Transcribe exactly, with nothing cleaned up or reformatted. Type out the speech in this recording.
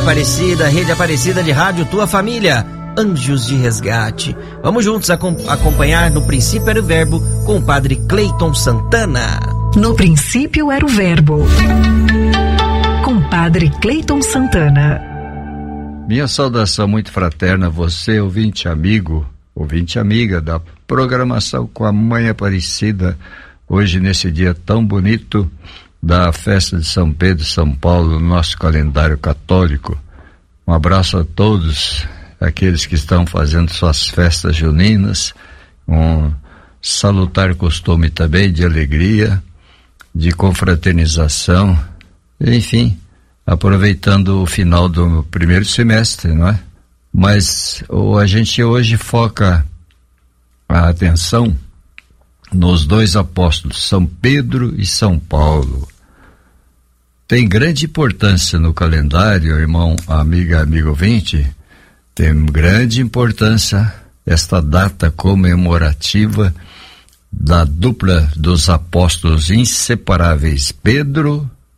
Aparecida, Rede Aparecida de Rádio, tua família, Anjos de Resgate. Vamos juntos acom- acompanhar No Princípio Era o Verbo com o Padre Cleiton Santana. No princípio era o Verbo, com Padre Cleiton Santana. Minha saudação muito fraterna a você, ouvinte amigo, ouvinte amiga da programação com a Mãe Aparecida, hoje nesse dia tão bonito da festa de São Pedro e São Paulo, no nosso calendário católico. Um abraço a todos aqueles que estão fazendo suas festas juninas, um salutar costume também de alegria, de confraternização, enfim, aproveitando o final do primeiro semestre, não é? Mas o, a gente hoje foca a atenção nos dois apóstolos, São Pedro e São Paulo. Tem grande importância no calendário, irmão, amiga, amigo ouvinte, tem grande importância esta data comemorativa da dupla dos apóstolos inseparáveis, Pedro